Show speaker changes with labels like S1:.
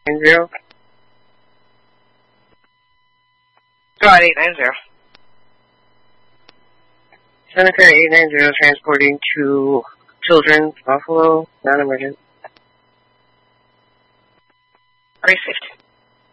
S1: 890.
S2: Squad 890.
S1: Seneca 890 transporting to Children's Buffalo, non-emergent.
S2: 350.